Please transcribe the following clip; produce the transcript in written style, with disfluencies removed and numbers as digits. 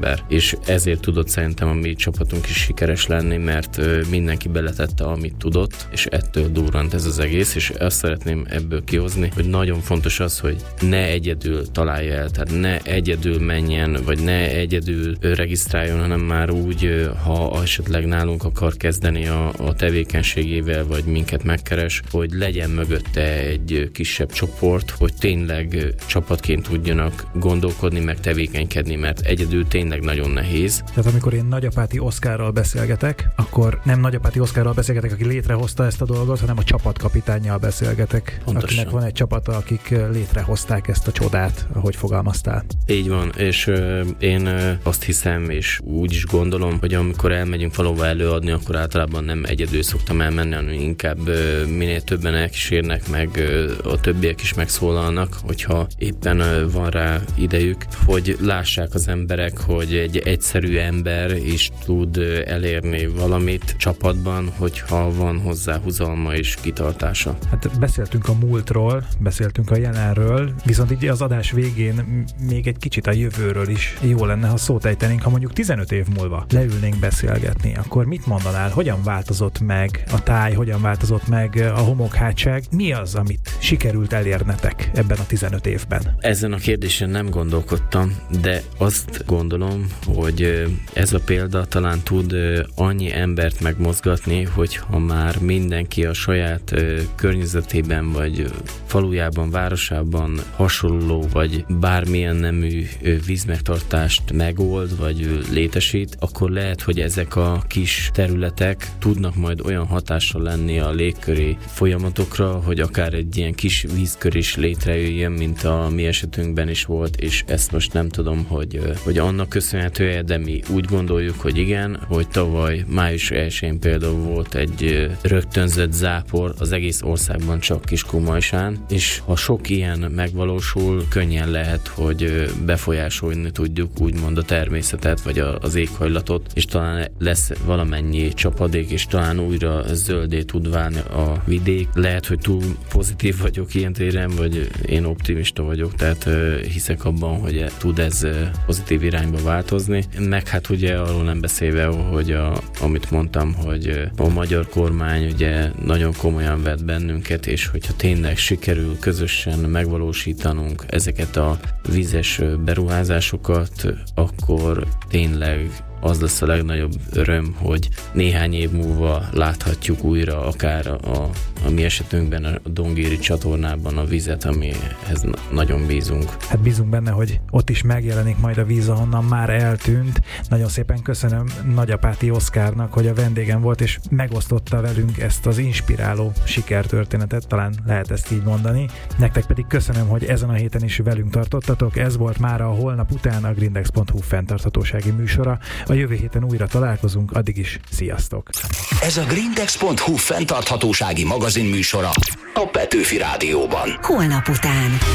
ember. És ezért tudott szerintem a mi csapatunk is sikeres lenni, mert mindenki beletette, amit tudott, és ettől durrant ez az egész, és azt szeretném ebből kihozni, hogy nagyon fontos az, hogy ne egyedül találja el, tehát ne egyedül menjen, vagy ne egyedül regisztráljon, hanem már úgy, ha esetleg nálunk akar kezdeni a tevékenységével, vagy minket megkeres, hogy legyen mögötte egy kisebb csoport, hogy tényleg csapatként tudjanak gondolkodni, meg tevékenykedni, mert egyedül tényleg nagyon nehéz. Tehát amikor én Nagyapáti Oszkárral beszélgetek, akkor nem Nagyapáti Oszkárral beszélgetek, aki létrehozta ezt a dolgot, hanem a csapatkapitánnyal beszélgetek, pontosan. Akinek van egy csapata, akik létrehozták ezt a csodát, ahogy fogalmaztál. Így van, és én azt hiszem, és úgy is gondolom, hogy amikor elmegyünk valahova előadni, akkor általában nem egyedül szoktam elmenni, hanem inkább minél többen elkísérnek, meg a többiek is megszólalnak, hogyha éppen van rá idejük, hogy lássák az emberek, hogy egy egyszerű ember is tud elérni valamit csapatban, hogyha van hozzá huzalma és kitartása. Hát beszéltünk a múltról, beszéltünk a jelenről, viszont így az adás végén még egy kicsit a jövőről is jó lenne, ha szót ejtenénk, ha mondjuk 15 év múlva leülnénk beszélgetni, akkor mit mondanál, hogyan változott meg a táj, hogyan változott meg a homokhátság, mi az, amit sikerült elérnetek ebben a 15 évben? Ezen a kérdésen nem gondolkodtam, de azt gondolom, hogy ez a példa talán tud annyi embert megmozgatni, hogyha már mindenki a saját környezetében, vagy falujában, városában hasonló, vagy bármilyen nemű vízmegtartást megold, vagy létesít, akkor lehet, hogy ezek a kis területek tudnak majd olyan hatással lenni a légköri folyamatokra, hogy akár egy ilyen kis vízkör is létrejöjjön, mint a mi esetünkben is volt, és ezt most nem tudom, hogy annak köszönhető-e, de mi úgy gondoljuk, hogy igen, hogy tavaly május 1-én például volt egy rögtönzött zápor az egész országban, csak Kiskunmajsán, és ha sok ilyen megvalósul, könnyen lehet, hogy befolyásolni tudjuk úgymond a természetet, vagy az éghajlatot, és talán lesz valamennyi csapadék, és talán újra zöldé tud válni a vidék. Lehet, hogy túl pozitív vagyok ilyen téren, vagy én optimista vagyok, tehát hiszek abban, hogy tud ez pozitív irányba változni. Meg hát ugye arról nem beszélve, hogy amit mondtam, hogy a magyar kormány ugye nagyon komolyan vett bennünket, és hogyha tényleg sikerül közösen megvalósítanunk ezeket a vízes beruházásokat, akkor tényleg az lesz a legnagyobb öröm, hogy néhány év múlva láthatjuk újra akár a mi esetünkben a Dongéri csatornában a vizet, amihez nagyon bízunk. Hát bízunk benne, hogy ott is megjelenik majd a víz, ahonnan már eltűnt. Nagyon szépen köszönöm Nagyapáti Oszkárnak, hogy a vendégem volt, és megosztotta velünk ezt az inspiráló sikertörténetet, talán lehet ezt így mondani. Nektek pedig köszönöm, hogy ezen a héten is velünk tartottatok. Ez volt már a holnap után a grindex.hu fenntarthatósági műsora. A jövő héten újra találkozunk, addig is sziasztok! Ez a grindex.hu fenntarthatósági magazin műsora a Petőfi Rádióban. Holnap után.